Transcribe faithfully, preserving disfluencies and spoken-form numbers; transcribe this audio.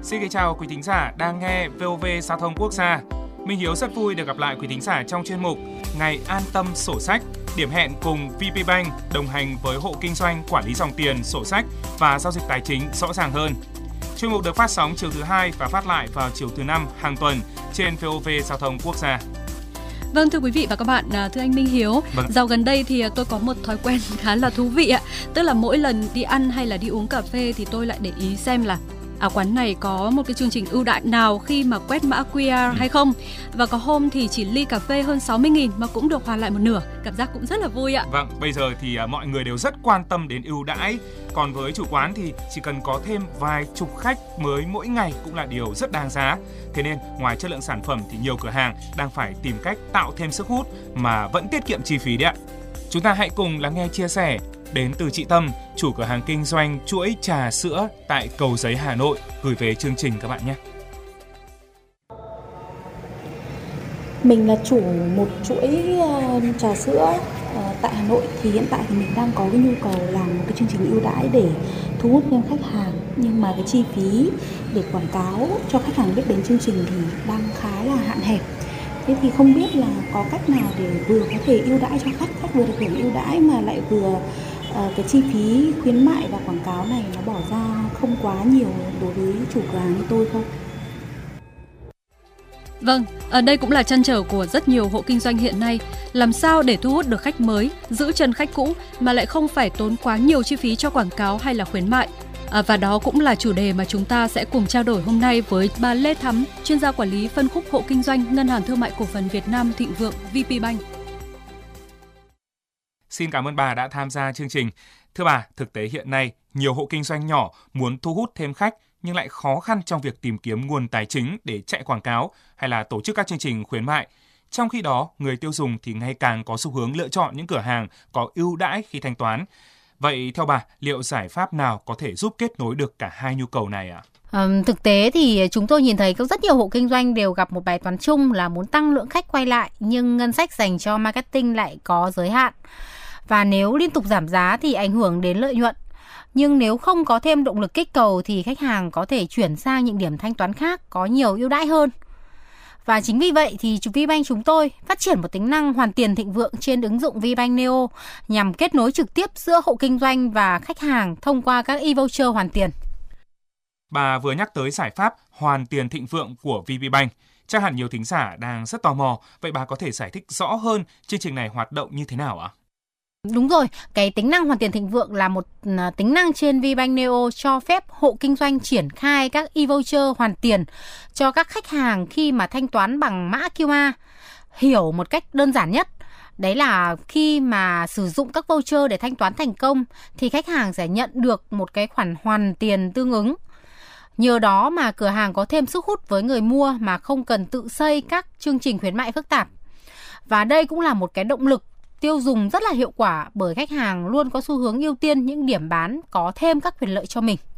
Xin kính chào quý thính giả đang nghe vê o vê Giao thông Quốc gia. Minh Hiếu rất vui được gặp lại quý thính giả trong chuyên mục Ngày An Tâm Sổ Sách, điểm hẹn cùng vê pê Bank đồng hành với hộ kinh doanh quản lý dòng tiền, sổ sách và giao dịch tài chính rõ ràng hơn. Chuyên mục được phát sóng chiều thứ hai và phát lại vào chiều thứ năm hàng tuần trên vê o vê Giao thông Quốc gia. Vâng, thưa quý vị và các bạn, thưa anh Minh Hiếu, vâng. Dạo gần đây thì tôi có một thói quen khá là thú vị ạ. Tức là mỗi lần đi ăn hay là đi uống cà phê thì tôi lại để ý xem là à, quán này có một cái chương trình ưu đãi nào khi mà quét mã quy rờ ừ. hay không. Và có hôm thì chỉ ly cà phê hơn sáu mươi nghìn mà cũng được hoàn lại một nửa. Cảm giác cũng rất là vui ạ. Vâng, bây giờ thì uh, mọi người đều rất quan tâm đến ưu đãi. Còn với chủ quán thì chỉ cần có thêm vài chục khách mới mỗi ngày cũng là điều rất đáng giá. Thế nên ngoài chất lượng sản phẩm thì nhiều cửa hàng đang phải tìm cách tạo thêm sức hút mà vẫn tiết kiệm chi phí đấy ạ. Chúng ta hãy cùng lắng nghe chia sẻ đến từ chị Tâm, chủ cửa hàng kinh doanh chuỗi trà sữa tại Cầu Giấy, Hà Nội, gửi về chương trình các bạn nhé. Mình là chủ một chuỗi trà sữa tại Hà Nội, thì hiện tại thì mình đang có cái nhu cầu làm một cái chương trình ưu đãi để thu hút thêm khách hàng, nhưng mà cái chi phí để quảng cáo cho khách hàng biết đến chương trình thì đang khá là hạn hẹp. Thế thì không biết là có cách nào để vừa có thể ưu đãi cho khách, khách vừa được hưởng ưu đãi mà lại vừa uh, cái chi phí khuyến mại và quảng cáo này nó bỏ ra không quá nhiều đối với chủ cửa hàng như tôi không? Vâng, ở đây cũng là trăn trở của rất nhiều hộ kinh doanh hiện nay. Làm sao để thu hút được khách mới, giữ chân khách cũ mà lại không phải tốn quá nhiều chi phí cho quảng cáo hay là khuyến mại. À, và đó cũng là chủ đề mà chúng ta sẽ cùng trao đổi hôm nay với bà Lê Thắm, chuyên gia quản lý phân khúc hộ kinh doanh Ngân hàng Thương mại Cổ phần Việt Nam Thịnh Vượng vê pê Bank. Xin cảm ơn bà đã tham gia chương trình. Thưa bà, thực tế hiện nay nhiều hộ kinh doanh nhỏ muốn thu hút thêm khách nhưng lại khó khăn trong việc tìm kiếm nguồn tài chính để chạy quảng cáo hay là tổ chức các chương trình khuyến mại. Trong khi đó, người tiêu dùng thì ngày càng có xu hướng lựa chọn những cửa hàng có ưu đãi khi thanh toán. Vậy theo bà, liệu giải pháp nào có thể giúp kết nối được cả hai nhu cầu này ạ? À, thực tế thì chúng tôi nhìn thấy có rất nhiều hộ kinh doanh đều gặp một bài toán chung là muốn tăng lượng khách quay lại, nhưng ngân sách dành cho marketing lại có giới hạn. Và nếu liên tục giảm giá thì ảnh hưởng đến lợi nhuận. Nhưng nếu không có thêm động lực kích cầu thì khách hàng có thể chuyển sang những điểm thanh toán khác có nhiều ưu đãi hơn. Và chính vì vậy thì VBank chúng tôi phát triển một tính năng hoàn tiền thịnh vượng trên ứng dụng VBank Neo nhằm kết nối trực tiếp giữa hộ kinh doanh và khách hàng thông qua các e-voucher hoàn tiền. Bà vừa nhắc tới giải pháp hoàn tiền thịnh vượng của VBank. Chắc hẳn nhiều thính giả đang rất tò mò. Vậy bà có thể giải thích rõ hơn chương trình này hoạt động như thế nào ạ? Đúng rồi, cái tính năng hoàn tiền thịnh vượng là một tính năng trên VBank Neo cho phép hộ kinh doanh triển khai các e-voucher hoàn tiền cho các khách hàng khi mà thanh toán bằng mã quy rờ. Hiểu một cách đơn giản nhất, đấy là khi mà sử dụng các voucher để thanh toán thành công thì khách hàng sẽ nhận được một cái khoản hoàn tiền tương ứng. Nhờ đó mà cửa hàng có thêm sức hút với người mua mà không cần tự xây các chương trình khuyến mại phức tạp. Và đây cũng là một cái động lực tiêu dùng rất là hiệu quả bởi khách hàng luôn có xu hướng ưu tiên những điểm bán có thêm các quyền lợi cho mình.